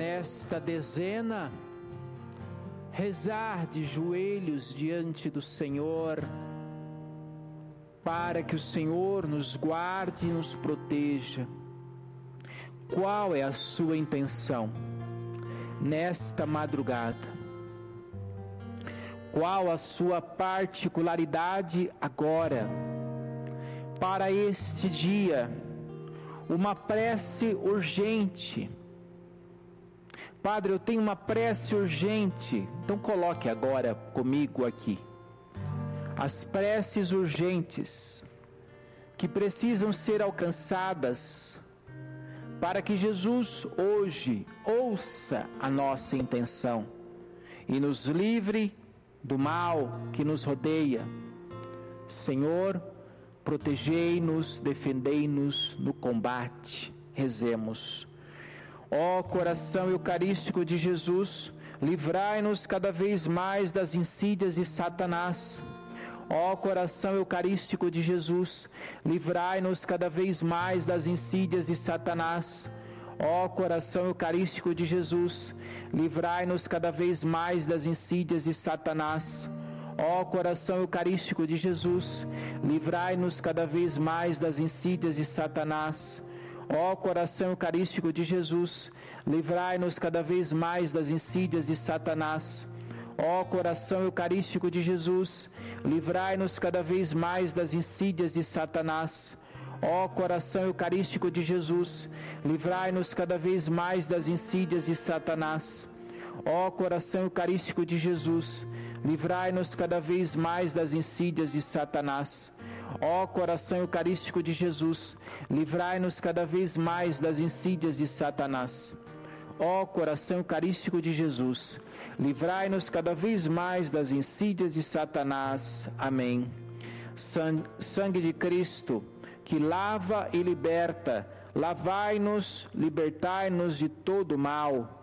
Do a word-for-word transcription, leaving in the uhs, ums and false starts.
nesta dezena, rezar de joelhos diante do Senhor, para que o Senhor nos guarde e nos proteja. Qual é a sua intenção nesta madrugada? Qual a sua particularidade agora, para este dia? Uma prece urgente. Padre, eu tenho uma prece urgente. Então coloque agora comigo aqui as preces urgentes que precisam ser alcançadas para que Jesus hoje ouça a nossa intenção e nos livre do mal que nos rodeia. Senhor, protegei-nos, defendei-nos no combate. Rezemos. Ó coração eucarístico de Jesus, livrai-nos cada vez mais das insídias de Satanás. Ó coração eucarístico de Jesus, livrai-nos cada vez mais das insídias de Satanás. Ó coração eucarístico de Jesus, livrai-nos cada vez mais das insídias de Satanás. Ó coração eucarístico de Jesus, livrai-nos cada vez mais das insídias de Satanás. Ó coração eucarístico de Jesus, livrai-nos cada vez mais das insídias de Satanás. Ó coração eucarístico de Jesus, livrai-nos cada vez mais das insídias de Satanás. Ó coração eucarístico de Jesus, livrai-nos cada vez mais das insídias de Satanás. Ó coração eucarístico de Jesus, livrai-nos cada vez mais das insídias de Satanás. Ó coração eucarístico de Jesus, livrai-nos cada vez mais das insídias de Satanás. Ó coração eucarístico de Jesus, livrai-nos cada vez mais das insídias de Satanás. Amém. Sangue de Cristo, que lava e liberta, lavai-nos, libertai-nos de todo mal.